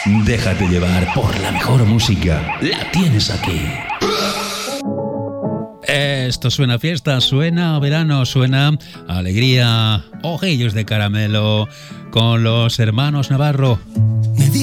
Déjate llevar por la mejor música. La tienes aquí. Esto suena a fiesta, suena a verano, suena a alegría. Ojillos de caramelo con los hermanos Navarro.